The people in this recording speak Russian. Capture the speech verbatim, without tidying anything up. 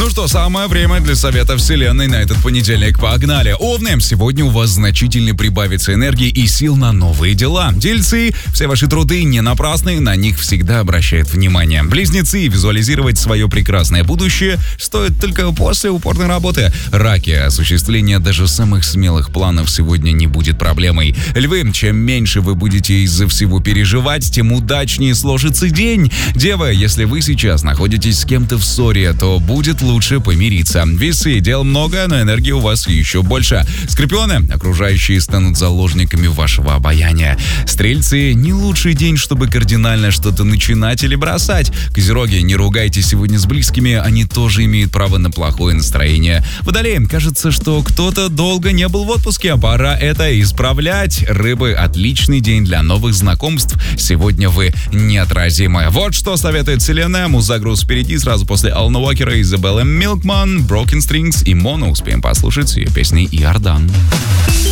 Ну что, самое время для совета вселенной на этот понедельник. Погнали! Овны, сегодня у вас значительно прибавится энергии и сил на новые дела. Дельцы, все ваши труды не напрасны, на них всегда обращают внимание. Близнецы, визуализировать свое прекрасное будущее стоит только после упорной работы. Раки, осуществление даже самых смелых планов сегодня не будет проблемой. Львы, чем меньше вы будете из-за всего переживать, тем удачнее сложится день. Девы, если вы сейчас находитесь с кем-то в ссоре, то будет лучше помириться. Весы, дел много, но энергии у вас еще больше. Скорпионы, окружающие станут заложниками вашего обаяния. Стрельцы, не лучший день, чтобы кардинально что-то начинать или бросать. Козероги, не ругайтесь сегодня с близкими, они тоже имеют право на плохое настроение. Водолеи, кажется, что кто-то долго не был в отпуске, пора это исправлять. Рыбы, отличный день для новых знакомств. Сегодня вы неотразимы. Вот что советует вселенная. Музагруз впереди, сразу после Алана Уокера, Изабелла Милкман, Broken Strings и Моно. Успеем послушать ее песни «Иордан».